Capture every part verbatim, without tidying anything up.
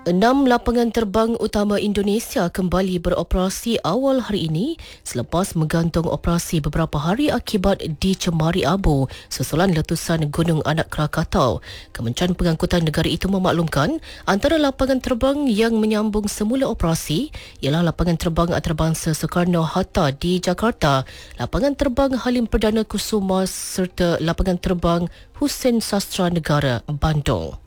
Enam lapangan terbang utama Indonesia kembali beroperasi awal hari ini selepas menggantung operasi beberapa hari akibat dicemari abu susulan letusan Gunung Anak Krakatau. Kementerian Pengangkutan Negara itu memaklumkan antara lapangan terbang yang menyambung semula operasi ialah lapangan terbang antarabangsa Soekarno-Hatta di Jakarta, lapangan terbang Halim Perdana Kusuma serta lapangan terbang Hussein Sastra Negara, Bandung.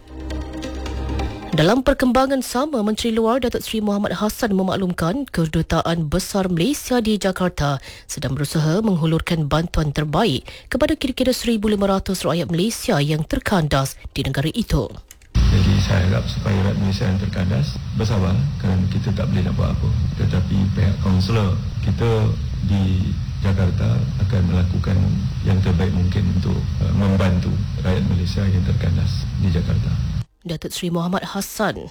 Dalam perkembangan sama, Menteri Luar Datuk Seri Mohamad Hassan memaklumkan Kedutaan Besar Malaysia di Jakarta sedang berusaha menghulurkan bantuan terbaik kepada kira-kira seribu lima ratus rakyat Malaysia yang terkandas di negara itu. Jadi saya harap supaya rakyat Malaysia yang terkandas bersabar kerana kita tak boleh nak buat apa. Tetapi pihak kaunselor kita di Jakarta akan melakukan yang terbaik mungkin untuk uh, membantu rakyat Malaysia yang terkandas di Jakarta. Datuk Seri Mohamad Hassan.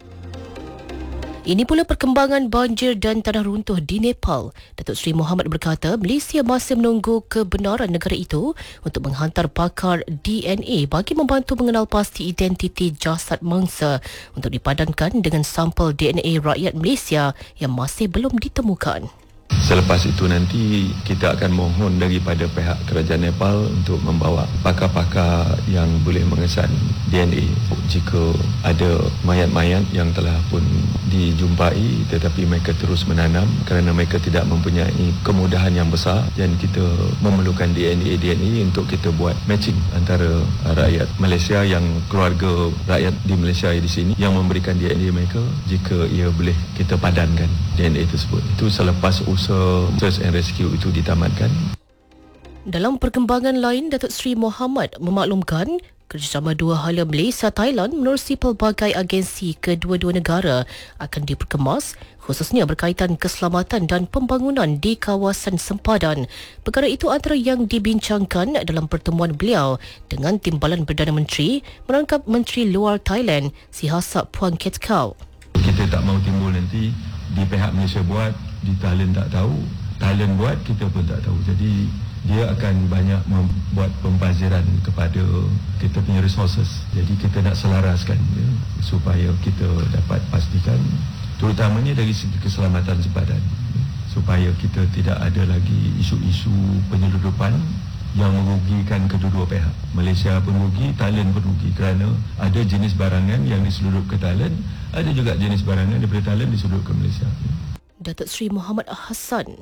Ini pula perkembangan banjir dan tanah runtuh di Nepal. Datuk Seri Mohamad berkata Malaysia masih menunggu kebenaran negara itu untuk menghantar pakar D N A bagi membantu mengenal pasti identiti jasad mangsa untuk dipadankan dengan sampel D N A rakyat Malaysia yang masih belum ditemukan. Selepas itu nanti kita akan mohon daripada pihak kerajaan Nepal untuk membawa pakar-pakar yang boleh mengesan D N A jika ada mayat-mayat yang telah pun dijumpai tetapi mereka terus menanam kerana mereka tidak mempunyai kemudahan yang besar dan kita memerlukan D N A D N A untuk kita buat matching antara rakyat Malaysia yang keluarga rakyat di Malaysia di sini yang memberikan D N A mereka jika ia boleh kita padankan D N A tersebut. Itu selepas usaha search and rescue itu ditamatkan. Dalam perkembangan lain, Datuk Seri Mohamad memaklumkan kerjasama dua hala Malaysia-Thailand menerusi pelbagai agensi kedua-dua negara akan diperkemas khususnya berkaitan keselamatan dan pembangunan di kawasan sempadan. Perkara itu antara yang dibincangkan dalam pertemuan beliau dengan Timbalan Perdana Menteri merangkap Menteri Luar Thailand Sihasak Phuangketkeow. Kita tak mahu timbul nanti di pihak Malaysia buat, di Thailand tak tahu, Thailand buat, kita pun tak tahu. Jadi dia akan banyak membuat pembaziran kepada kita punya resources. Jadi kita nak selaraskan ya, supaya kita dapat pastikan terutamanya dari segi keselamatan sempadan ya, supaya kita tidak ada lagi isu-isu penyeludupan yang merugikan kedua-dua pihak. Malaysia pun rugi, Thailand pun rugi kerana ada jenis barangan yang diseludup ke Thailand, ada juga jenis barangan daripada Thailand diseludup ke Malaysia. Datuk Seri Mohamad Hassan.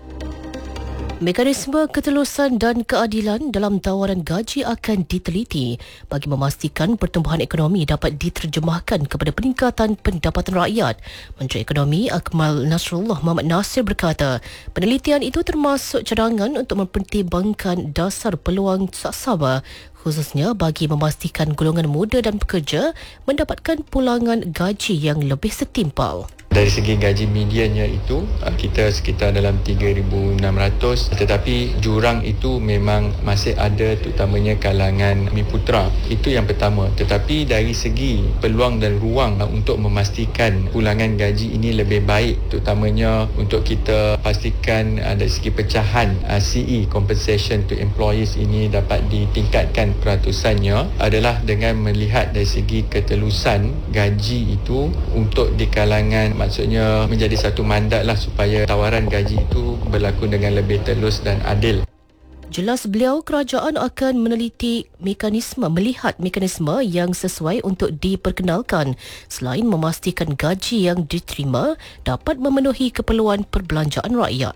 Mekanisme ketelusan dan keadilan dalam tawaran gaji akan diteliti bagi memastikan pertumbuhan ekonomi dapat diterjemahkan kepada peningkatan pendapatan rakyat. Menteri Ekonomi Akmal Nasrullah Mohamad Nasir berkata, penelitian itu termasuk cadangan untuk mempertimbangkan dasar peluang saksama khususnya bagi memastikan golongan muda dan pekerja mendapatkan pulangan gaji yang lebih setimpal. Dari segi gaji mediannya itu kita sekitar dalam tiga ribu enam ratus tetapi jurang itu memang masih ada terutamanya kalangan Miputra. Itu yang pertama. Tetapi dari segi peluang dan ruang untuk memastikan pulangan gaji ini lebih baik terutamanya untuk kita pastikan dari segi pecahan C E compensation to employees ini dapat ditingkatkan peratusannya adalah dengan melihat dari segi ketelusan gaji itu untuk di kalangan maksudnya menjadi satu mandat lah supaya tawaran gaji itu berlaku dengan lebih telus dan adil. Jelas beliau, kerajaan akan meneliti mekanisme, melihat mekanisme yang sesuai untuk diperkenalkan selain memastikan gaji yang diterima dapat memenuhi keperluan perbelanjaan rakyat.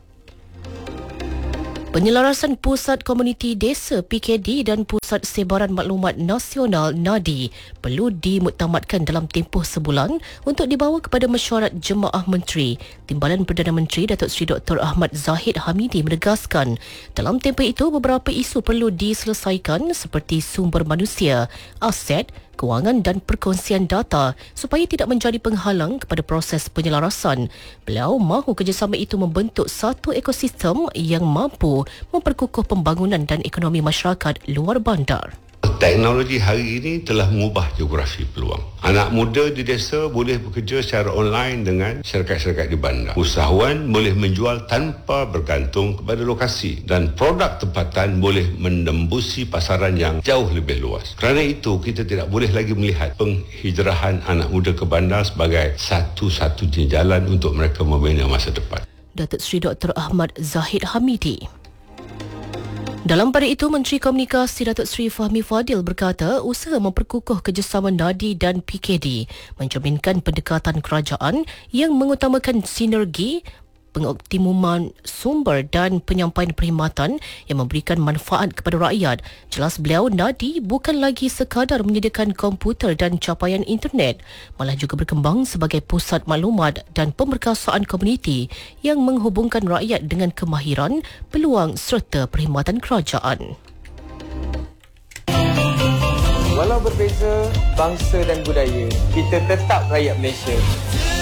Penyelarasan Pusat Komuniti Desa P K D dan Pusat Sebaran Maklumat Nasional N A D I perlu dimuktamadkan dalam tempoh sebulan untuk dibawa kepada mesyuarat Jemaah Menteri. Timbalan Perdana Menteri Datuk Seri Doktor Ahmad Zahid Hamidi menegaskan dalam tempoh itu beberapa isu perlu diselesaikan seperti sumber manusia, aset, kewangan dan perkongsian data supaya tidak menjadi penghalang kepada proses penyelarasan. Beliau mahu kerjasama itu membentuk satu ekosistem yang mampu memperkukuh pembangunan dan ekonomi masyarakat luar bandar. Teknologi hari ini telah mengubah geografi peluang. Anak muda di desa boleh bekerja secara online dengan syarikat-syarikat di bandar. Usahawan boleh menjual tanpa bergantung kepada lokasi dan produk tempatan boleh menembusi pasaran yang jauh lebih luas. Kerana itu, kita tidak boleh lagi melihat penghijrahan anak muda ke bandar sebagai satu-satunya jalan untuk mereka membina masa depan. Datuk Seri Doktor Ahmad Zahid Hamidi. Dalam pada itu, Menteri Komunikasi Datuk Seri Fahmi Fadil berkata usaha memperkukuh kerjasama Nadi dan P K D mencerminkan pendekatan kerajaan yang mengutamakan sinergi, pengoptimuman sumber dan penyampaian perkhidmatan yang memberikan manfaat kepada rakyat. Jelas beliau, Nadi bukan lagi sekadar menyediakan komputer dan capaian internet, malah juga berkembang sebagai pusat maklumat dan pemberkasaan komuniti yang menghubungkan rakyat dengan kemahiran, peluang serta perkhidmatan kerajaan. Walau berbeza bangsa dan budaya, kita tetap rakyat Malaysia.